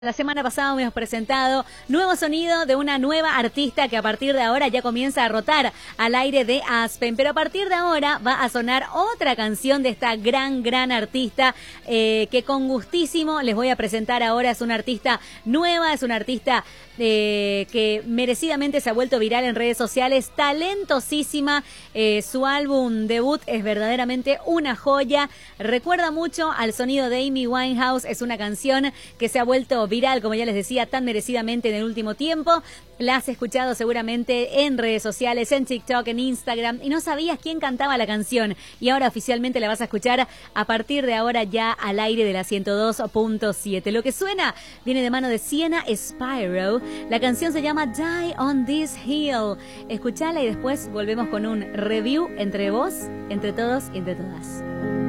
La semana pasada hemos presentado nuevo sonido de una nueva artista que a partir de ahora ya comienza a rotar al aire de Aspen, pero a partir de ahora va a sonar otra canción de esta gran artista que con gustísimo les voy a presentar ahora. Es una artista nueva, es una artista que merecidamente se ha vuelto viral en redes sociales, talentosísima. Su álbum debut es verdaderamente una joya, recuerda mucho al sonido de Amy Winehouse. Es una canción que se ha vuelto viral, como ya les decía, tan merecidamente en el último tiempo. La has escuchado seguramente en redes sociales, en TikTok, en Instagram, y no sabías quién cantaba la canción, y ahora oficialmente la vas a escuchar a partir de ahora ya al aire de la 102.7. Lo que suena viene de mano de Sienna Spyro. La canción se llama Die on This Hill. Escuchala y después volvemos con un review entre vos, entre todos y entre todas.